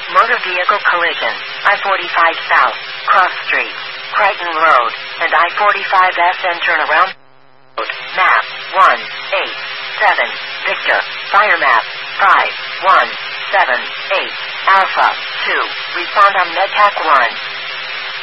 Motor vehicle collision. I-45 South, Cross Street, Crichton Road, and I-45 SN turnaround. Map 187 Victor. Fire map 5178 Alpha 2. Respond on MedTac 1.